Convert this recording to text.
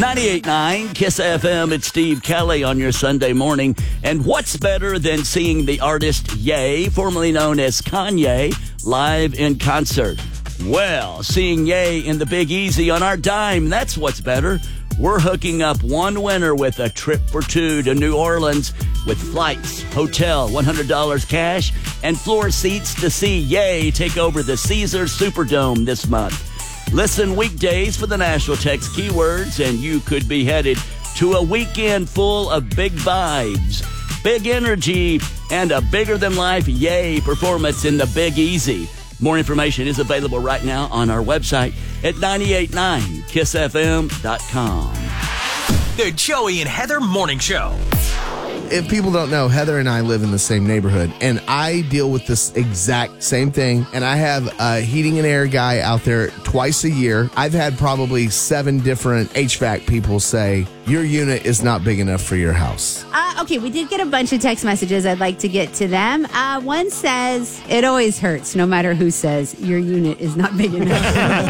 98.9 Kiss FM. It's Steve Kelly on your Sunday morning. And what's better than seeing the artist Ye, formerly known as Kanye, live in concert? Well, seeing Ye in the Big Easy on our dime, that's what's better. We're hooking up one winner with a trip for two to New Orleans with flights, hotel, $100 cash, and floor seats to see Ye take over the Caesars Superdome this month. Listen weekdays for the National Text keywords, and you could be headed to a weekend full of big vibes, big energy, and a bigger-than-life Ye performance in the Big Easy. More information is available right now on our website at 989kissfm.com. The Joey and Heather Morning Show. If people don't know, Heather and I live in the same neighborhood, and I deal with this exact same thing. And I have a heating and air guy out there twice a year. I've had probably 7 different HVAC people say, your unit is not big enough for your house. Okay, we did get a bunch of text messages. I'd like to get to them. One says, it always hurts, no matter who says, your unit is not big enough.